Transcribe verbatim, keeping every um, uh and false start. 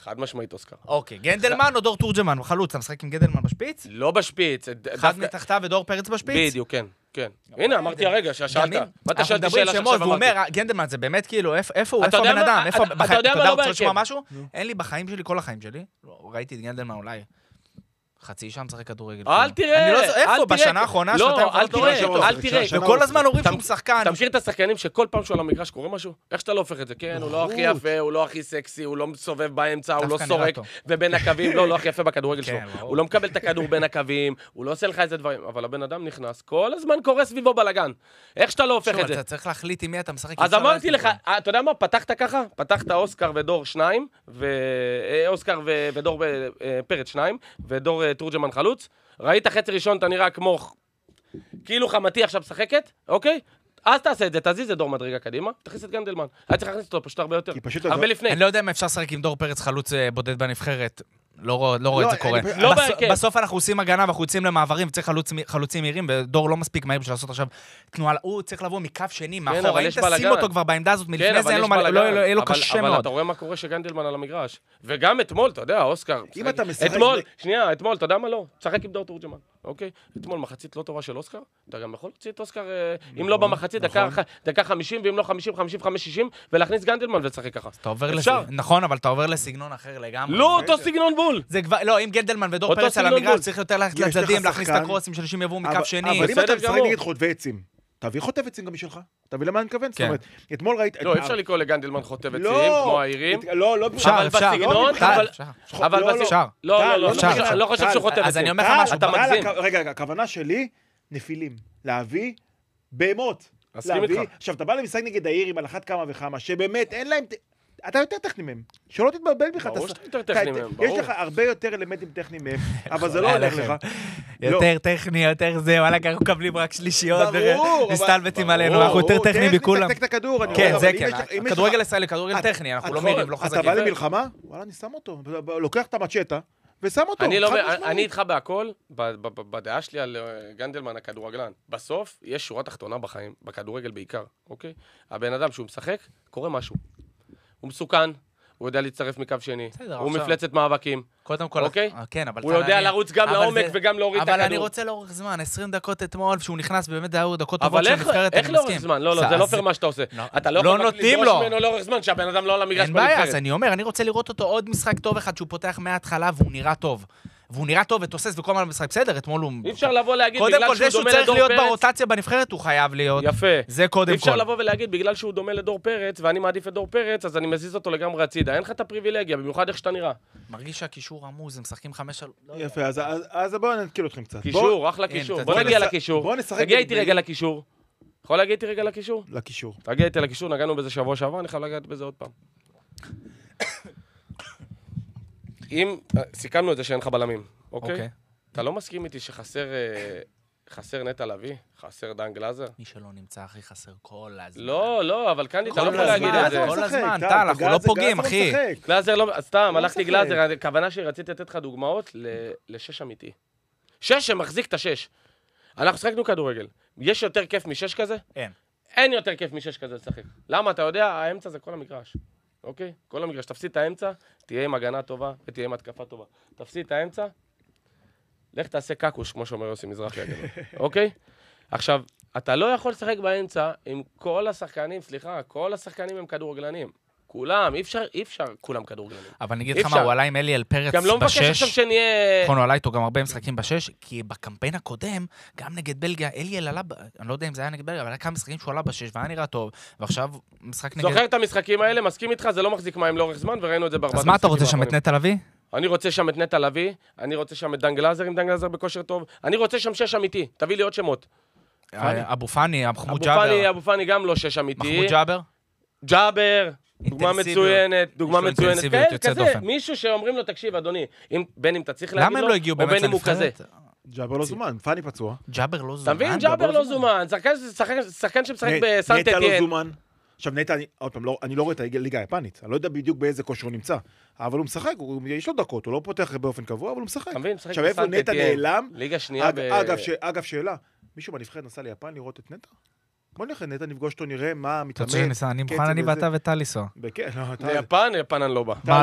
חד משמעית אוסקר. אוקיי, גנדלמן או דור תורג'מן? חלוץ, אתה משחק עם גנדלמן בשפיץ? לא בשפיץ. אחד מתחתיו ודור פרץ בשפיץ? בדיוק, כן, כן. הנה, אמרתי הרגע, ששאלת. ואתה אנחנו מדברים שמות, והוא אומר, גנדלמן זה באמת כאילו, איפה הוא, איפה הבן אדם? אתה יודע מה לא בהרכב? משהו? אין לי בחיים שלי, כל החיים שלי. ראיתי את גנדלמן אולי חצי שעה משחק כדורגל. אל תראה. איפה? בשנה האחרונה, שנתיים? אל תראה, אל תראה. וכל הזמן אומרים שהוא שחקן. אתה מכיר את השחקנים שכל פעם שהוא על המגרש קורה משהו? איך שאתה לא הופך את זה? כן, הוא לא הכי יפה, הוא לא הכי סקסי, הוא לא מסובב באמצע, הוא לא סורק, ובין הקווים, לא, לא הכי יפה בכדורגל שלו. הוא לא מקבל את הכדור בין הקווים, הוא לא עושה לך איזה דברים, אבל הבן אדם נכנס, כל הזמן קורה סביבו בלגן. איך שאתה לא הופך את זה? אתה צריך להחליט עם מי אתה משחק. אז אמרתי לך, אתה יודע מה? פתחת ככה? פתחת אוסקר ודור שניים, ואוסקר ודור פרץ שניים, ודור תורג'מן חלוץ. ראית חצי ראשון, אתה נראה כמו כאילו חמתי עכשיו משחקת, אוקיי? אז תעשה את זה, תזיז את דור מדרגה קדימה, תכניס את גנדלמן. היה צריך להכניס אותו פשוט הרבה יותר. הרבה לפני. אני לא יודע אם אפשר לשחק עם דור פרץ חלוץ בודד בנבחרת. לא רואה את זה קורה. בסוף אנחנו עושים הגנה ואנחנו יוצאים למעברים, וצריך חלוצים מהירים, ודור לא מספיק מהיר בשביל לעשות עכשיו תנועה. הוא צריך לבוא מקו שני, מאחור. אם תשים אותו כבר בעמדה הזאת, מלפני זה יהיה לו קשה מאוד. אבל אתה רואה מה קורה שגנדלמן על המגרש. וגם אתמול, אתה יודע, אוסקר. אם אתה משחק... אתמול, שנייה, אתמול, אתה יודע מה לא? תשחק עם דור תורג'מן, אוקיי? אתמול מחצית לא טובה של אוסקר. אתה גם יכול להוציא את אוסקר, אם לא במחצית, דקה חמישים, ואם לא חמישים, חמישים וחמש, שישים, ולהכניס גנדלמן ולשחק ככה. נכון, אבל אתה עובר לסגנון אחר לגמרי. לא, אותו סגנון בול. לא, אם גנדלמן ודור פרץ על המגרש, צריך יותר ללכת לצדדים, להכניס את הקרוסים שאנשים יבואו מקו שני. אבל אם אתה משחק נגד חוטבי עצים, תביא חוטב עצים גם בשבילך. תביא למה אני מכוון? זאת אומרת, אתמול ראית... לא, אפשר לקרוא לגנדלמן חוטב עצים, כמו העירים. לא, לא, אפשר, אפשר. אבל אפשר. לא, לא, אני לא חושב שהוא חוטב עצים. אז אני אומר לך משהו. אתה מגזים. רגע, הכוונה שלי, נפילים. להביא בהמות. מסכים איתך. עכשיו, אתה בא למשחק נגד העירים על אחת כמה וכמה, שבאמת אין להם... אתה יותר טכני מהם. שלא תתבלבל בכלל. ברור שאתה יותר טכני מהם, ברור. יש לך הרבה יותר אלמנטים טכניים מהם, אבל זה לא הולך לך. יותר טכני, יותר זה, וואלה, אנחנו מקבלים רק שלישיות, מסתלבטים עלינו, אנחנו יותר טכניים מכולם. תק את הכדור. כן, זה כן. כדורגל ישראלי, כדורגל טכני, אנחנו לא מירים, לא חזקים. אתה בא למלחמה? וואלה, אני שם אותו. לוקח את המצ'טה, ושם אותו. אני איתך בהכל, בדעה שלי על גנדלמן הכדורגלן. בסוף, יש שורה תחתונה בחיים, בכדורגל בעיקר, אוקיי? הבן אדם שהוא משחק, קורה משהו. הוא מסוכן, הוא יודע להצטרף מקו שני, הוא מפלצת מאבקים. קודם כל, אוקיי? כן, אבל... הוא יודע לרוץ גם לעומק וגם להוריד את הכדור. אבל אני רוצה לאורך זמן, עשרים דקות אתמול, שהוא נכנס, באמת זה היו דקות טובות של נבחרת, איך לאורך זמן? לא, לא, זה לא פייר מה שאתה עושה. אתה לא יכול לדרוש ממנו לאורך זמן, שהבן אדם לא על המגרש בנבחרת. אין בעיה, אז אני אומר, אני רוצה לראות אותו עוד משחק טוב אחד, שהוא פותח מההתחלה והוא נראה טוב. והוא נראה טוב ותוסס וכל מה משחק בסדר, אתמול הוא... אי אפשר לבוא להגיד בגלל שהוא דומה לדור פרץ... קודם כל, זה שהוא צריך להיות ברוטציה בנבחרת, הוא חייב להיות. יפה. זה קודם כל. אי אפשר לבוא ולהגיד, בגלל שהוא דומה לדור פרץ, ואני מעדיף את דור פרץ, אז אני מזיז אותו לגמרי הצידה. אין לך את הפריבילגיה, במיוחד איך שאתה נראה. מרגיש שהקישור עמוז, הם משחקים חמש... יפה, אז בואו נתקיל אתכם קצת. קישור, אחלה קישור. בוא נגיע לקישור. תגיע איתי רגע לקישור. יכול להגיע איתי רגע לקישור? לקישור. תגיע איתי לקישור, נגענו בזה שבוע שעבר, אני חייב לגעת בזה עוד פעם. אם סיכמנו את זה שאין לך בלמים, אוקיי? אתה לא מסכים איתי שחסר חסר נטע לביא? חסר דן גלאזר? מי שלא נמצא הכי חסר כל הזמן. לא, לא, אבל כאן אתה לא יכול להגיד את זה. כל הזמן, טל, אנחנו לא פוגעים, אחי. גלאזר לא, סתם, הלכתי גלאזר, הכוונה שרציתי לתת לך דוגמאות לשש אמיתי. שש שמחזיק את השש. אנחנו שחקנו כדורגל. יש יותר כיף משש כזה? אין. אין יותר כיף משש כזה לשחק. למה? אתה יודע, האמצע זה כל המגרש. אוקיי? כל המגרש. תפסיד את האמצע, תהיה עם הגנה טובה ותהיה עם התקפה טובה. תפסיד את האמצע, לך תעשה קקוש, כמו שאומר יוסי מזרחי הגנה. אוקיי? עכשיו, אתה לא יכול לשחק באמצע עם כל השחקנים, סליחה, כל השחקנים הם כדורגלנים. כולם, אי אפשר, אי אפשר, כולם כדורגלנים. אבל אני אגיד לך מה, הוא עלה עם אליאל פרץ בשש. גם לא מבקש עכשיו שנהיה... נכון, הוא עלה איתו גם הרבה משחקים בשש, כי בקמפיין הקודם, גם נגד בלגיה, אליאל עלה, אני לא יודע אם זה היה נגד בלגיה, אבל היה כמה משחקים שהוא עלה בשש, והיה נראה טוב, ועכשיו משחק נגד... זוכר את המשחקים האלה, מסכים איתך, זה לא מחזיק מים לאורך זמן, וראינו את זה בארבעת אז מה אתה רוצה שם את נטע לביא? אני רוצה שם את נטע לביא, אני רוצה שם את דן גלאזר עם דן גלאזר בכושר טוב, אני רוצה שם שש אמיתי, תביא לי עוד שמות. אבו פאני, מחמוד ג'אבר. אבו פאני גם לא שש אמיתי. מחמוד ג'אבר? ג'אבר, דוגמה מצוינת, דוגמה מצוינת. כזה, מישהו שאומרים לו, תקשיב, אדוני, בין אם אתה צריך להגיד לו, או בין אם הוא כזה. ג'אבר לא זומן, פאני פצוע. ג'אבר לא זומן. אתה מבין? ג'אבר לא זומן. שחקן שמשחק בסנט נטע לא אתיין. זומן. עכשיו נטע, עוד פעם, אני לא רואה את הליגה היפנית, אני לא יודע בדיוק באיזה כושר הוא נמצא, אבל הוא משחק, יש לו דקות, הוא לא פותח באופן קבוע, אבל הוא משחק. עכשיו איפה נטע נעלם? ליגה שנייה ב... אגב, שאלה, מישהו בנבחרת נסע ליפן לראות את נטע? בוא נלך לנטע, נפגוש אותו, נראה מה מתאמן. אני מוכן, אני ואתה וטל לנסוע. ליפן, ליפן אני לא בא.